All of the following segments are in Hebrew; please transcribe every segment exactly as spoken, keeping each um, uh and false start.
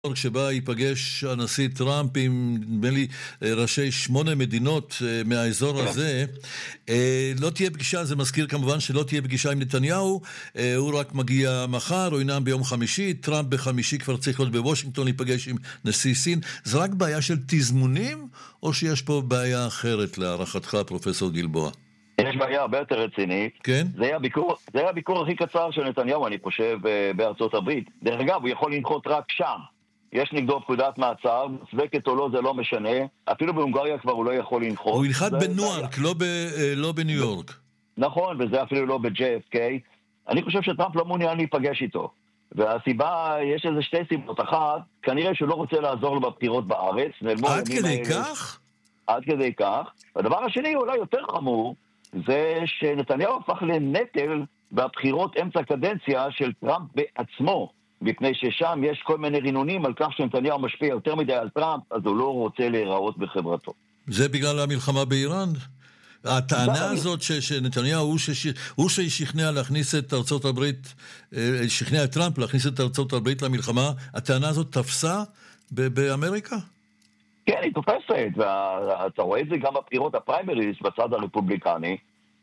שבה ייפגש הנשיא טראמפ עם, נדמה לי, ראשי שמונה מדינות מהאזור הזה. לא תהיה פגישה, זה מזכיר כמובן שלא תהיה פגישה עם נתניהו, הוא רק מגיע מחר, או ינאם ביום חמישי, טראמפ בחמישי כבר צריך להיות בוושינגטון להיפגש עם נשיא סין. זה רק בעיה של תזמונים, או שיש פה בעיה אחרת להערכתך, פרופסור גלבוע? יש בעיה הרבה יותר רצינית. כן? זה היה הביקור, זה היה הביקור הכי קצר של נתניהו, אני חושב, בארצות הברית. דרך אגב, הוא יכול לנחות רק שם. יש נגדו פקודת מעצר, מוצדקת או לא, זה לא משנה. אפילו בהונגריה כבר הוא לא יכול לנחות. הוא ינחת בניו-יורק, לא, ב, לא בניו יורק. נכון, וזה אפילו לא ב-ג'יי אף קיי. אני חושב שטראמפ לא מעוניין להיפגש איתו. והסיבה, יש איזה שתי סיבות. אחת, כנראה שהוא לא רוצה לעזור לו בבחירות בארץ. עד כדי כך? עד כדי כך. והדבר השני, אולי יותר חמור, זה שנתניהו הפך לנטל בבחירות אמצע קדנציה של טראמפ בעצמו. מפני ששם יש כל מיני רינונים על כך שנתניהו משפיע יותר מדי על טראמפ, אז הוא לא רוצה להיראות בחברתו. זה בגלל המלחמה באיראן? הטענה הזאת שנתניהו הוא, שש... הוא ששכנע להכניס את ארצות הברית, שכנע את טראמפ להכניס את ארצות הברית למלחמה, הטענה הזאת תפסה ב- באמריקה? כן, היא תופסת, ואתה רואה את זה גם בבחירות הפריימריז בצד הרפובליקני,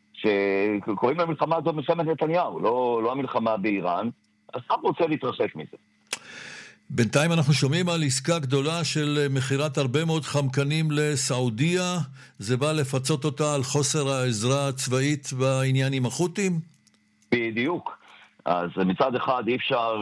שקוראים למלחמה הזאת מלחמת נתניהו, לא, לא המלחמה באיראן, אז טראמפ רוצה להתרחק מזה. בינתיים אנחנו שומעים על עסקה גדולה של מחירת הרבה מאוד חמקנים לסעודיה. זה בא לפצות אותה על חוסר העזרה הצבאית בעניין עם החות'ים? בדיוק. אז מצד אחד אי אפשר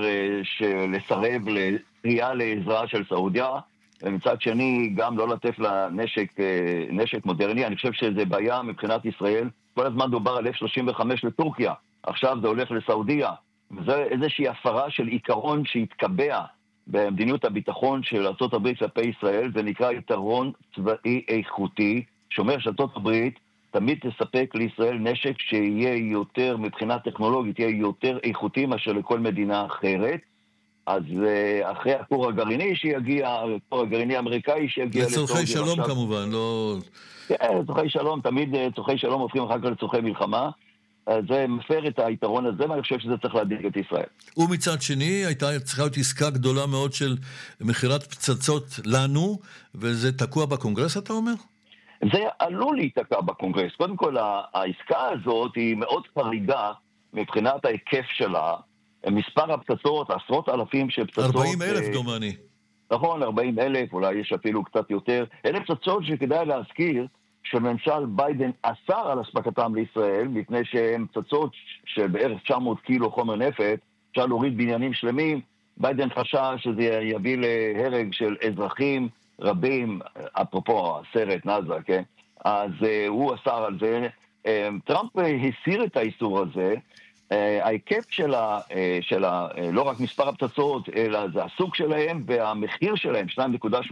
לסרב לקריאה לעזרה של סעודיה, ומצד שני גם לא לטף לנשק נשק מודרני. אני חושב שזה בעיה מבחינת ישראל. כל הזמן דובר על אף שלושים וחמש לטורקיה, עכשיו זה הולך לסעודיה. וזה איזושהי הפרה של עיקרון שהתקבע במדיניות הביטחון של ארצות הברית כלפי ישראל. זה נקרא יתרון צבאי איכותי, שאומר שארצות הברית תמיד תספק לישראל נשק שיהיה יותר, מבחינה טכנולוגית, יהיה יותר איכותי מאשר לכל מדינה אחרת. אז אחרי הכור הגרעיני שיגיע, הכור הגרעיני האמריקאי שיגיע לצורכי שלום עכשיו... כמובן, לא... כן, לצורכי שלום, תמיד צורכי שלום הופכים אחר כך לצורכי מלחמה. זה מפר את היתרון הזה, ואני חושב שזה צריך להדאיג את ישראל. ומצד שני, הייתה צריכה להיות עסקה גדולה מאוד של מחירת פצצות לנו, וזה תקוע בקונגרס, אתה אומר? זה עלול להיתקע בקונגרס. קודם כל, העסקה הזאת היא מאוד חריגה מבחינת ההיקף שלה. מספר הפצצות, עשרות אלפים של פצצות... ארבעים אלף דומני. נכון, ארבעים אלף, אולי יש אפילו קצת יותר. אלה פצצות שכדאי להזכיר, שממשל ביידן אסר על הספקתם לישראל, מפני שהן פצצות שבערך תשע מאות קילו חומר נפץ, אפשר להוריד בניינים שלמים. ביידן חשש שזה יביא להרג של אזרחים רבים, אפרופו הסרט נאזה, כן? אז uh, הוא אסר על זה. Uh, טראמפ הסיר את האיסור הזה. Uh, ההיקף של, ה, uh, של ה, uh, לא רק מספר הפצצות, אלא זה הסוג שלהם והמחיר שלהם, שתיים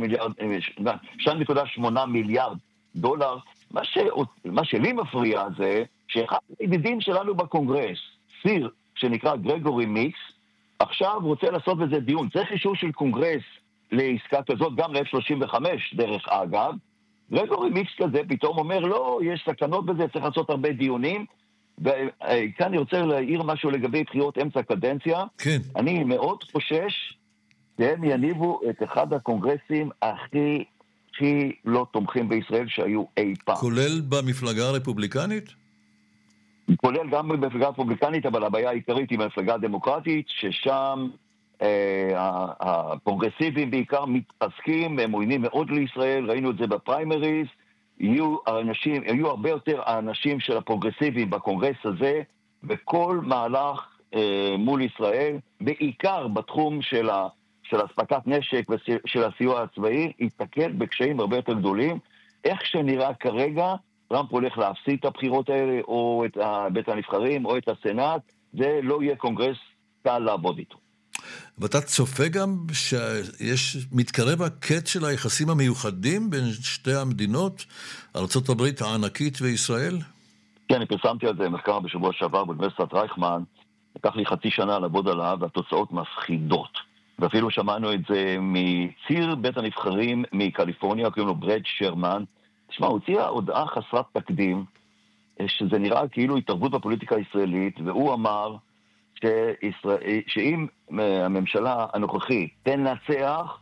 נקודה שמונה מיליארד דולר. מה, ש... מה שלי מפריע זה שאחד הידידים שלנו בקונגרס, סיר שנקרא גרגורי מיקס, עכשיו רוצה לעשות בזה דיון. צריך אישור של קונגרס לעסקה כזאת, גם ל-אף שלושים וחמש דרך אגב. גרגורי מיקס כזה פתאום אומר, לא, יש סכנות בזה, צריך לעשות הרבה דיונים. וכאן אני רוצה להעיר משהו לגבי בחירות אמצע קדנציה. כן. אני מאוד חושש שהם יניבו את אחד הקונגרסים הכי... הכי לא תומכים בישראל שהיו אי פעם. כולל במפלגה הרפובליקנית? כולל גם במפלגה הרפובליקנית, אבל הבעיה העיקרית היא במפלגה הדמוקרטית, ששם אה, הפרוגרסיבים בעיקר מתעסקים, הם עוינים מאוד לישראל, ראינו את זה בפריימריז, יהיו, אנשים, יהיו הרבה יותר האנשים של הפרוגרסיבים בקונגרס הזה, וכל מהלך אה, מול ישראל, בעיקר בתחום של ה... של הספקת נשק ושל הסיוע הצבאי, יתקל בקשיים הרבה יותר גדולים. איך שנראה כרגע, טראמפ הולך להפסיד את הבחירות האלה, או את בית הנבחרים, או את הסנאט, זה לא יהיה קונגרס קל לעבוד איתו. ואתה צופה גם שיש, מתקרב הקץ של היחסים המיוחדים בין שתי המדינות, ארצות הברית הענקית וישראל? כן, אני פרסמתי על זה מחקר בשבוע שעבר באוניברסיטת רייכמן, לקח לי חצי שנה לעבוד עליו, והתוצאות מפחידות. ואפילו שמענו את זה מציר בית הנבחרים מקליפורניה, קוראים לו ברד שרמן. תשמע, הוא הוציא הודעה חסרת תקדים, שזה נראה כאילו התערבות בפוליטיקה הישראלית, והוא אמר שישראל, שאם הממשלה הנוכחית תנצח,